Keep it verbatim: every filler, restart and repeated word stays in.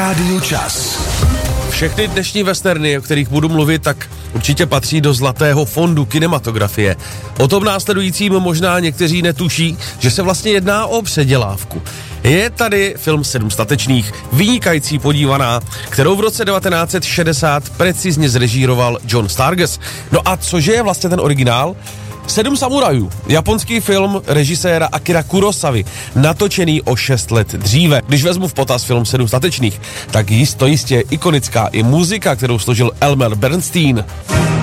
Rádiu Čas. Všechny dnešní westerny, o kterých budu mluvit, tak určitě patří do zlatého fondu kinematografie. O tom následujícím možná někteří netuší, že se vlastně jedná o předělávku. Je tady film Sedm statečných, vynikající podívaná, kterou v roce devatenáct set šedesát precizně zrežíroval John Sturges. No a cože je vlastně ten originál? Sedm samurajů, japonský film režiséra Akira Kurosavy, natočený o šest let dříve. Když vezmu v potaz film Sedm statečných, tak jisto jistě ikonická i muzika, kterou složil Elmer Bernstein.